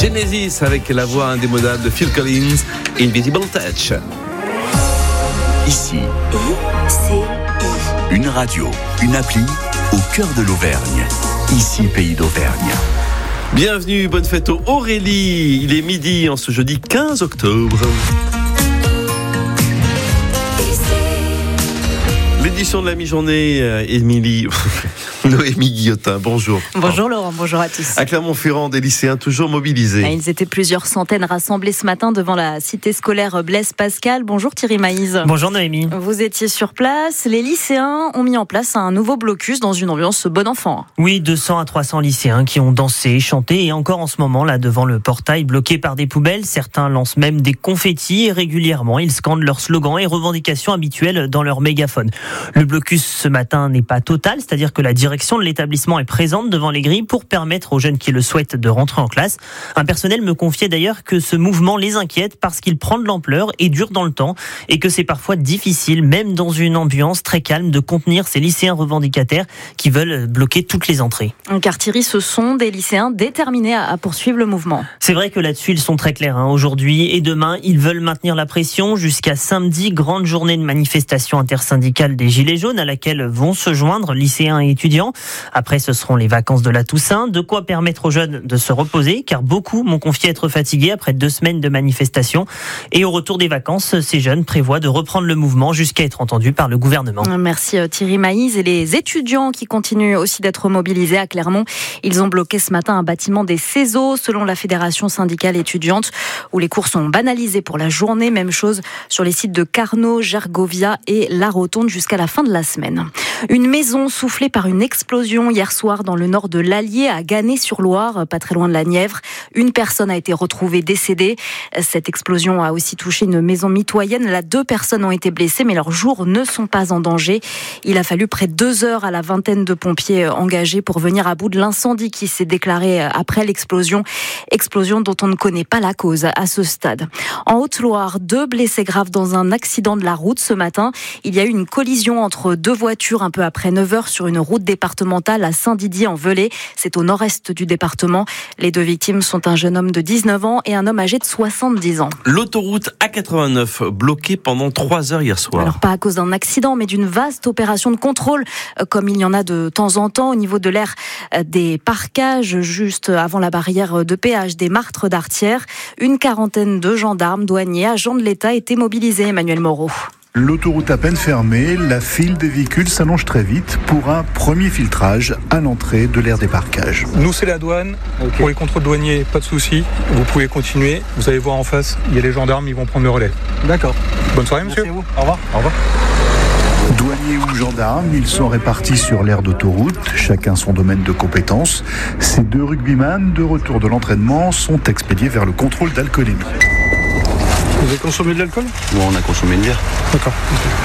Genesis avec la voix indémodable de Phil Collins, Invisible Touch. Ici, une radio, une appli au cœur de l'Auvergne. Ici, Pays d'Auvergne. Bienvenue, bonne fête aux Aurélie. Il est midi en ce jeudi 15 octobre. L'édition de la mi-journée, Noémie Guillotin, bonjour. Bonjour Laurent, bonjour à tous. À Clermont-Ferrand, des lycéens toujours mobilisés. Ils étaient plusieurs centaines rassemblés ce matin devant la cité scolaire Blaise Pascal. Bonjour Thierry Maïz. Bonjour Noémie. Vous étiez sur place. Les lycéens ont mis en place un nouveau blocus dans une ambiance bon enfant. Oui, 200 à 300 lycéens qui ont dansé, chanté et encore en ce moment là devant le portail bloqué par des poubelles. Certains lancent même des confettis et régulièrement ils scandent leurs slogans et revendications habituelles dans leur mégaphone. Le blocus ce matin n'est pas total, c'est-à-dire que la direction de l'établissement est présente devant les grilles pour permettre aux jeunes qui le souhaitent de rentrer en classe. Un personnel me confiait d'ailleurs que ce mouvement les inquiète parce qu'il prend de l'ampleur et dure dans le temps et que c'est parfois difficile, même dans une ambiance très calme, de contenir ces lycéens revendicataires qui veulent bloquer toutes les entrées. Car Thierry, ce sont des lycéens déterminés à poursuivre le mouvement. C'est vrai que là-dessus, ils sont très clairs. Aujourd'hui et demain, ils veulent maintenir la pression jusqu'à samedi, grande journée de manifestation intersyndicale des Gilets jaunes à laquelle vont se joindre lycéens et étudiants. Après, ce seront les vacances de la Toussaint. De quoi permettre aux jeunes de se reposer, car beaucoup m'ont confié être fatigués après 2 semaines de manifestation. Et au retour des vacances, ces jeunes prévoient de reprendre le mouvement jusqu'à être entendus par le gouvernement. Merci Thierry Maïz. Et les étudiants qui continuent aussi d'être mobilisés à Clermont, ils ont bloqué ce matin un bâtiment des CESO, selon la Fédération syndicale étudiante, où les cours sont banalisés pour la journée. Même chose sur les sites de Carnot, Gergovia et La Rotonde jusqu'à la fin de la semaine. Une maison soufflée par une explosion hier soir dans le nord de l'Allier à Ganay-sur-Loire, pas très loin de la Nièvre. Une personne a été retrouvée décédée. Cette explosion a aussi touché une maison mitoyenne. Là, 2 personnes ont été blessées, mais leurs jours ne sont pas en danger. Il a fallu près de 2 heures à la vingtaine de pompiers engagés pour venir à bout de l'incendie qui s'est déclaré après l'explosion. Explosion dont on ne connaît pas la cause à ce stade. En Haute-Loire, 2 blessés graves dans un accident de la route ce matin. Il y a eu une collision entre 2 voitures un peu après 9h sur une route départementale à Saint-Didier-en-Velay. C'est au nord-est du département. Les 2 victimes sont un jeune homme de 19 ans et un homme âgé de 70 ans. L'autoroute A89 bloquée pendant 3 heures hier soir. Alors pas à cause d'un accident, mais d'une vaste opération de contrôle, comme il y en a de temps en temps au niveau de l'aire des parcages, juste avant la barrière de péage des Martres d'Artière. Une quarantaine de gendarmes, douaniers, agents de l'État étaient mobilisés, Emmanuel Moreau. L'autoroute à peine fermée, la file des véhicules s'allonge très vite pour un premier filtrage à l'entrée de l'aire des parcages. Nous, c'est la douane. Okay. Pour les contrôles douaniers, pas de souci. Vous pouvez continuer. Vous allez voir en face, il y a les gendarmes, ils vont prendre le relais. D'accord. Bonne soirée, monsieur. Merci à vous. Au revoir. Au revoir. Douaniers ou gendarmes, ils sont répartis sur l'aire d'autoroute, chacun son domaine de compétence. Ces 2 rugbyman, de retour de l'entraînement, sont expédiés vers le contrôle d'alcoolémie. Vous avez consommé de l'alcool ? Oui, on a consommé une bière. D'accord.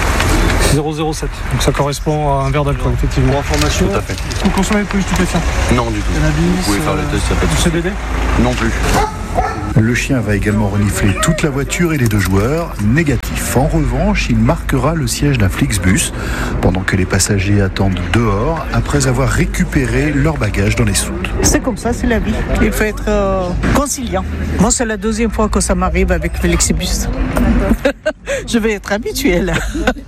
0,07. Donc ça correspond à un verre d'alcool, effectivement. Pour information ? Tout à fait. Vous consommez de stupéfiants ? Non, du tout. Cannabis, vous pouvez faire le test, il n'y a pas de du souci. CBD ? Non plus. Le chien va également renifler toute la voiture et les 2 joueurs. Négatif. En revanche, il marquera le siège d'un Flixbus pendant que les passagers attendent dehors après avoir récupéré leurs bagages dans les soutes. C'est comme ça, c'est la vie. Il faut être conciliant. Moi, c'est la 2e fois que ça m'arrive avec Flixbus. Je vais être habituée là.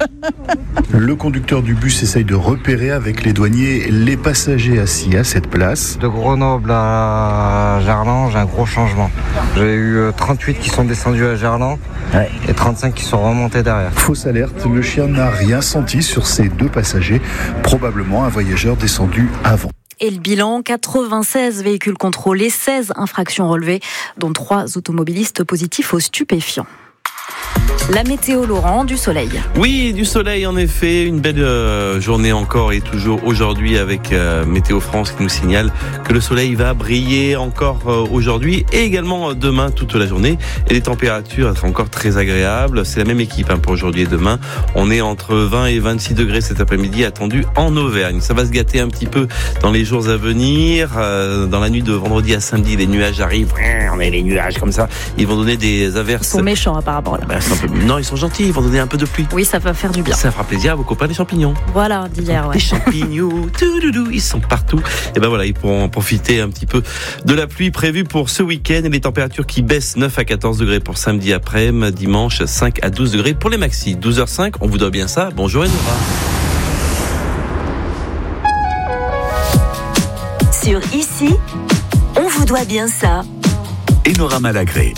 Le conducteur du bus essaye de repérer avec les douaniers les passagers assis à cette place. De Grenoble à Gerland, j'ai un gros changement. J'ai eu 38 qui sont descendus à Gerland et 35 qui sont remontés derrière. Fausse alerte, le chien n'a rien senti sur ces 2 passagers, probablement un voyageur descendu avant. Et le bilan, 96 véhicules contrôlés, 16 infractions relevées, dont 3 automobilistes positifs aux stupéfiants. La météo, Laurent, du soleil. Oui, du soleil en effet, une belle journée encore et toujours aujourd'hui avec Météo France qui nous signale que le soleil va briller encore aujourd'hui et également demain toute la journée. Et les températures seront encore très agréables. C'est la même équipe pour aujourd'hui et demain. On est entre 20 et 26 degrés cet après-midi attendu en Auvergne. Ça va se gâter un petit peu dans les jours à venir. Dans la nuit de vendredi à samedi, les nuages arrivent. On a les nuages comme ça. Ils vont donner des averses. Ils sont méchants apparemment là. C'est un peu Non, ils sont gentils, ils vont donner un peu de pluie. Oui, ça va faire du bien. Ça fera plaisir à vos copains des champignons. Voilà, d'hier, ouais. Les champignons, ils sont partout. Et ben voilà, ils pourront en profiter un petit peu de la pluie prévue pour ce week-end et les températures qui baissent 9 à 14 degrés pour samedi après-midi, dimanche 5 à 12 degrés pour les maxis. 12h05, on vous doit bien ça. Bonjour Enora. Sur Ici, on vous doit bien ça. Enora Malagré.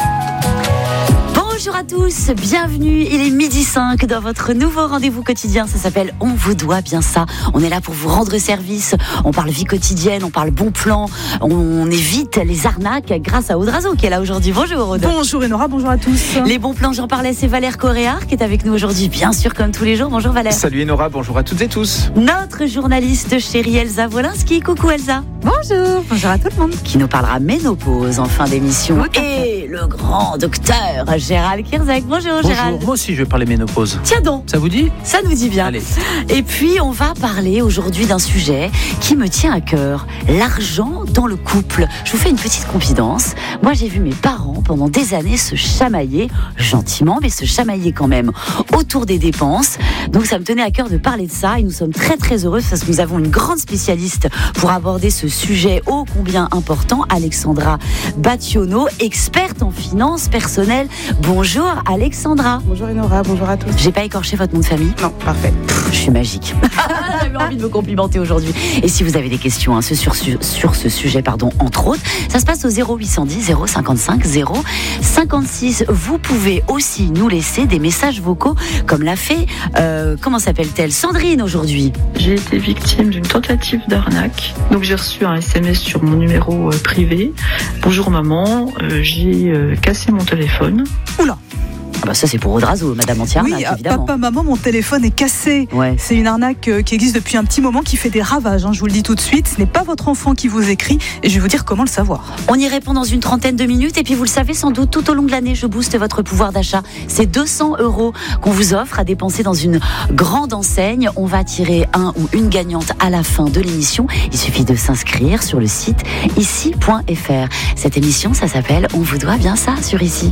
Bonjour à tous, bienvenue, il est 12h05 dans votre nouveau rendez-vous quotidien, ça s'appelle On vous doit bien ça. On est là pour vous rendre service, on parle vie quotidienne, on parle bon plan, on évite les arnaques grâce à Aude Razo qui est là aujourd'hui. Bonjour Aude. Bonjour Enora, bonjour à tous. Les bons plans, j'en parlais, c'est Valère Coréard qui est avec nous aujourd'hui, bien sûr comme tous les jours. Bonjour Valère. Salut Enora, bonjour à toutes et tous. Notre journaliste chérie Elsa Wolinski, coucou Elsa. Bonjour, bonjour à tout le monde. Qui nous parlera ménopause en fin d'émission. Et le grand docteur Gérald Kierzek. Bonjour Gérald. Moi aussi je vais parler ménopause. Tiens donc. Ça vous dit ? Ça nous dit bien. Allez. Et puis on va parler aujourd'hui d'un sujet qui me tient à cœur. L'argent dans le couple. Je vous fais une petite confidence. Moi j'ai vu mes parents pendant des années se chamailler, gentiment mais se chamailler quand même, autour des dépenses. Donc ça me tenait à cœur de parler de ça et nous sommes très très heureux parce que nous avons une grande spécialiste pour aborder ce sujet ô combien important, Alexandra Battiono, experte en finances personnelles. Bonjour Alexandra. Bonjour Enora, bonjour à tous. J'ai pas écorché votre nom de famille ? Non, parfait. Je suis magique. J'avais envie de me complimenter aujourd'hui. Et si vous avez des questions sur ce sujet, entre autres, ça se passe au 0810 055 056. Vous pouvez aussi nous laisser des messages vocaux, comme l'a fait, comment s'appelle-t-elle, Sandrine aujourd'hui. J'ai été victime d'une tentative d'arnaque. Donc j'ai reçu un SMS sur mon numéro privé. Bonjour maman, j'ai cassé mon téléphone. Oula. Ah bah ça c'est pour Aude Razo, Madame Anti-Arnaque, oui, évidemment. Papa, maman, mon téléphone est cassé. Ouais. C'est une arnaque qui existe depuis un petit moment, qui fait des ravages. Je vous le dis tout de suite, ce n'est pas votre enfant qui vous écrit et je vais vous dire comment le savoir. On y répond dans une trentaine de minutes et puis vous le savez sans doute, tout au long de l'année, je booste votre pouvoir d'achat. C'est 200 € qu'on vous offre à dépenser dans une grande enseigne. On va tirer un ou une gagnante à la fin de l'émission. Il suffit de s'inscrire sur le site ici.fr. Cette émission, ça s'appelle On vous doit bien ça sur Ici.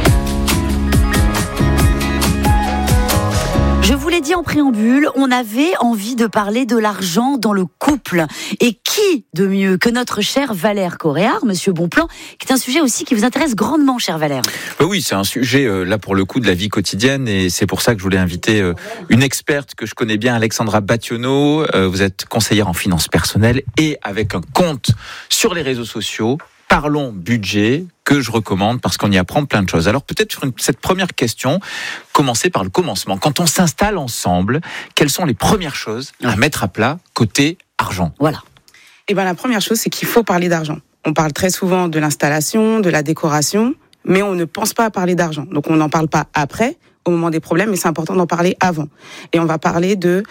Je vous l'ai dit en préambule, on avait envie de parler de l'argent dans le couple. Et qui de mieux que notre cher Valère Coréard, Monsieur Bonplan, qui est un sujet aussi qui vous intéresse grandement, cher Valère. Oui, c'est un sujet, là pour le coup, de la vie quotidienne. Et c'est pour ça que je voulais inviter une experte que je connais bien, Alexandra Battiono. Vous êtes conseillère en finances personnelles et avec un compte sur les réseaux sociaux. Parlons budget, que je recommande parce qu'on y apprend plein de choses. Alors peut-être sur cette première question, commencer par le commencement. Quand on s'installe ensemble, quelles sont les premières choses à mettre à plat côté argent ? Voilà. Eh ben, la première chose, c'est qu'il faut parler d'argent. On parle très souvent de l'installation, de la décoration, mais on ne pense pas à parler d'argent. Donc on n'en parle pas après, au moment des problèmes, mais c'est important d'en parler avant. Et on va parler de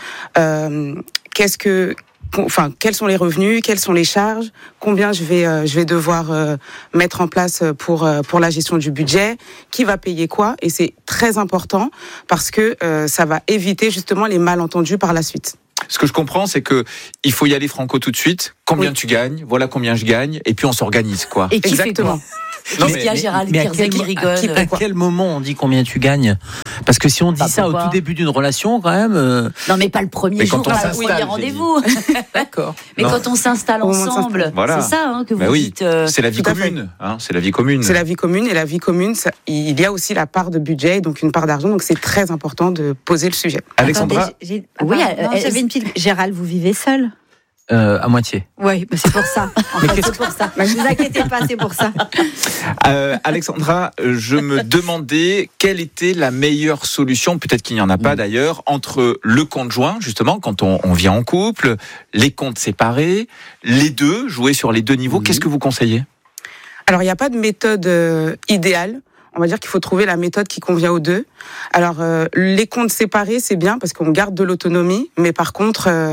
quels sont les revenus, quelles sont les charges, combien je vais devoir mettre en place pour la gestion du budget, qui va payer quoi, et c'est très important parce que ça va éviter justement les malentendus par la suite. Ce que je comprends, c'est que il faut y aller franco tout de suite. Combien tu gagnes ? Voilà combien je gagne, et puis on s'organise quoi. Et qui Exactement. fait quoi ? Qu'est-ce qu'il y a, Gérald Kierzek qui rigole ? À quel moment on dit combien tu gagnes ? Parce que si on dit ça au tout début d'une relation, quand même. Non, mais pas le premier jour, pas le premier rendez-vous. D'accord. Mais quand on s'installe ensemble, voilà. C'est ça que vous dites. C'est la vie commune. C'est la vie commune. C'est la vie commune, et la vie commune, il y a aussi la part de budget, donc une part d'argent. Donc c'est très important de poser le sujet. Alexandra. J'avais une petite. Gérald, vous vivez seul ? À moitié. Oui, c'est pour ça. C'est pour ça. Ne vous inquiétez pas, c'est pour ça. Alexandra, je me demandais quelle était la meilleure solution, peut-être qu'il n'y en a pas d'ailleurs, entre le conjoint, justement, quand on vit en couple, les comptes séparés, les deux, jouer sur les deux niveaux. Qu'est-ce que vous conseillez ? Alors, il n'y a pas de méthode idéale. On va dire qu'il faut trouver la méthode qui convient aux deux. Alors, les comptes séparés, c'est bien parce qu'on garde de l'autonomie, mais par contre,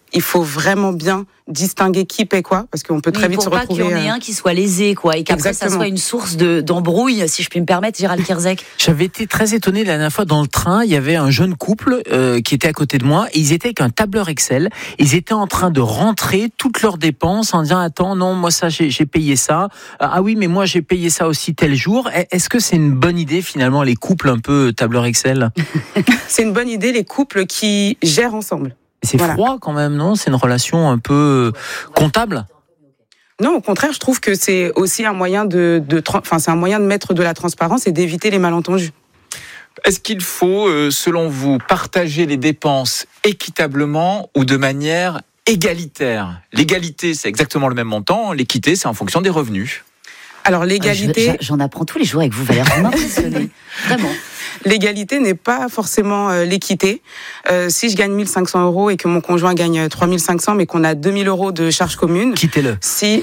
il faut vraiment bien distinguer qui paie quoi, parce qu'on peut très vite se retrouver... pour pas qu'il y en ait un qui soit lésé, quoi, et qu'après ça soit une source d'embrouille, si je puis me permettre, Gérald Kierzek. J'avais été très étonné la dernière fois dans le train, il y avait un jeune couple qui était à côté de moi, et ils étaient avec un tableur Excel, ils étaient en train de rentrer toutes leurs dépenses en disant, attends, non, moi ça j'ai payé ça, ah oui, mais moi j'ai payé ça aussi tel jour. Est-ce que c'est une bonne idée finalement, les couples un peu tableur Excel? C'est une bonne idée, les couples qui gèrent ensemble. C'est froid quand même, non? C'est une relation un peu comptable? Non, au contraire, je trouve que c'est aussi un moyen c'est un moyen de mettre de la transparence et d'éviter les malentendus. Est-ce qu'il faut, selon vous, partager les dépenses équitablement ou de manière égalitaire? L'égalité, c'est exactement le même montant. L'équité, c'est en fonction des revenus. Alors l'égalité... J'en apprends tous les jours avec vous, Valérie, vous m'impressionnez. Vraiment. L'égalité n'est pas forcément l'équité. Si je gagne 1 500 € et que mon conjoint gagne 3 500, mais qu'on a 2 000 € de charges communes... Quittez-le. Si...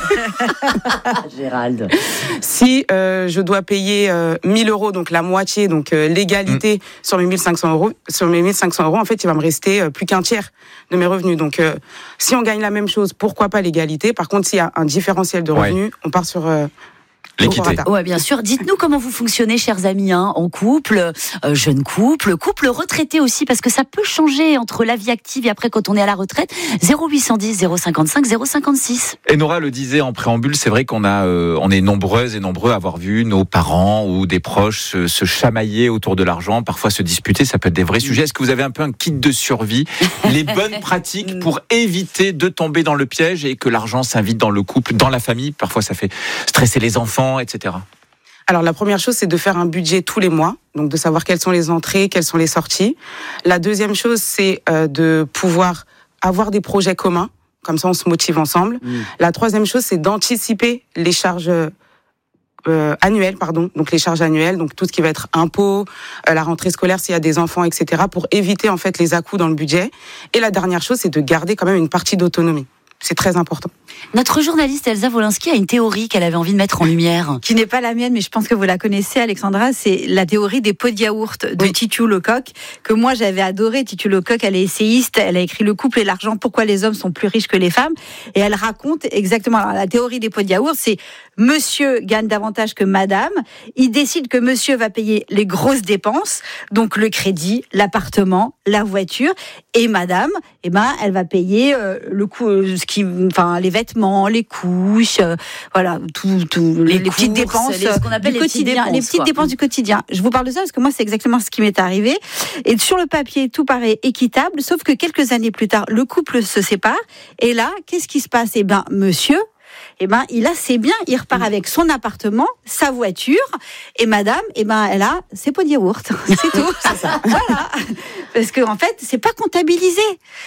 Gérald. Si je dois payer 1 000 €, donc la moitié, donc l'égalité sur mes 1 500 €, en fait, il va me rester plus qu'un tiers de mes revenus. Donc, si on gagne la même chose, pourquoi pas l'égalité? Par contre, s'il y a un différentiel de revenus, on part sur... l'équité. Ouais, bien sûr. Dites-nous comment vous fonctionnez, chers amis, en couple, jeune couple retraité aussi, parce que ça peut changer entre la vie active et après quand on est à la retraite. 0810 055 056. Et Nora le disait en préambule, c'est vrai qu'on est nombreuses et nombreux à avoir vu nos parents ou des proches se chamailler autour de l'argent, parfois se disputer, ça peut être des vrais sujets. Est-ce que vous avez un peu un kit de survie, les bonnes pratiques pour éviter de tomber dans le piège et que l'argent s'invite dans le couple, dans la famille? Parfois ça fait stresser les enfants, etc. Alors la première chose, c'est de faire un budget tous les mois, donc de savoir quelles sont les entrées, quelles sont les sorties. La deuxième chose, c'est de pouvoir avoir des projets communs, comme ça on se motive ensemble. La troisième chose, c'est d'anticiper les charges annuelles, donc les charges annuelles, donc tout ce qui va être impôts, la rentrée scolaire s'il y a des enfants, etc., pour éviter en fait les à-coups dans le budget. Et la dernière chose, c'est de garder quand même une partie d'autonomie. C'est très important. Notre journaliste Elsa Wolinski a une théorie qu'elle avait envie de mettre en lumière. Qui n'est pas la mienne, mais je pense que vous la connaissez, Alexandra. C'est la théorie des pots de yaourt de Titu Lecoq, que moi j'avais adoré. Titu Lecoq, elle est essayiste, elle a écrit Le couple et l'argent, pourquoi les hommes sont plus riches que les femmes. Et elle raconte exactement, alors, la théorie des pots de yaourt, c'est monsieur gagne davantage que madame. Il décide que monsieur va payer les grosses dépenses, donc le crédit, l'appartement, la voiture, et madame, elle va payer le coût, les vêtements, les couches, voilà, les petites dépenses, ce qu'on appelle du quotidien, les petites dépenses du quotidien. Je vous parle de ça parce que moi, c'est exactement ce qui m'est arrivé. Et sur le papier, tout paraît équitable, sauf que quelques années plus tard, le couple se sépare. Et là, qu'est-ce qui se passe? Monsieur, il a ses biens, il repart avec son appartement, sa voiture, et madame, elle a ses pots de yaourt. C'est tout. C'est ça. Voilà. Parce que, en fait, c'est pas comptabilisé.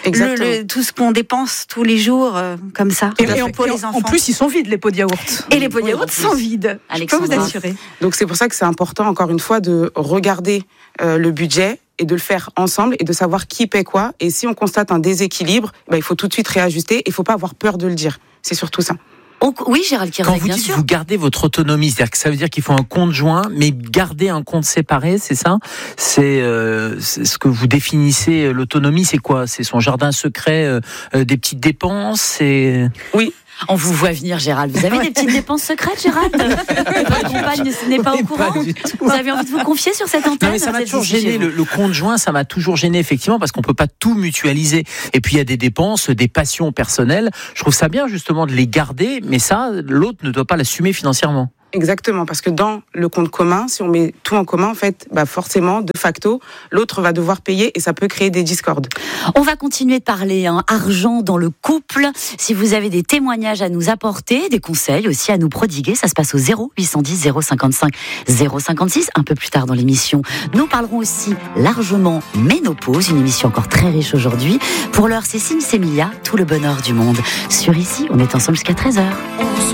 Tout ce qu'on dépense tous les jours, comme ça. Et pour les enfants. En plus, ils sont vides, les pots de yaourt. Et les pots de yaourt sont vides. Je peux vous assurer. Donc, c'est pour ça que c'est important, encore une fois, de regarder le budget et de le faire ensemble et de savoir qui paie quoi. Et si on constate un déséquilibre, il faut tout de suite réajuster et il faut pas avoir peur de le dire. C'est surtout ça. Oui, Gérald Kierzek, bien sûr. Quand vous dites vous gardez votre autonomie, c'est-à-dire que ça veut dire qu'il faut un compte joint, mais garder un compte séparé, c'est ça? C'est ce que vous définissez, l'autonomie, c'est quoi? C'est son jardin secret, des petites dépenses, Oui. On vous voit venir, Gérald. Vous avez des petites dépenses secrètes, Gérald? Votre compagne n'est pas au courant? Vous avez envie de vous confier sur cette antenne? Non, mais ça m'a toujours gêné. Le compte joint, ça m'a toujours gêné, effectivement, parce qu'on peut pas tout mutualiser. Et puis, il y a des dépenses, des passions personnelles. Je trouve ça bien, justement, de les garder, mais ça, l'autre ne doit pas l'assumer financièrement. Exactement, parce que dans le compte commun, si on met tout en commun, en fait, forcément, de facto, l'autre va devoir payer et ça peut créer des discordes. On va continuer de parler argent dans le couple. Si vous avez des témoignages à nous apporter, des conseils aussi à nous prodiguer, ça se passe au 0810 055 056. Un peu plus tard dans l'émission, nous parlerons aussi largement ménopause, une émission encore très riche aujourd'hui. Pour l'heure, c'est Sims Emilia, tout le bonheur du monde. Sur Ici, on est ensemble jusqu'à 13h.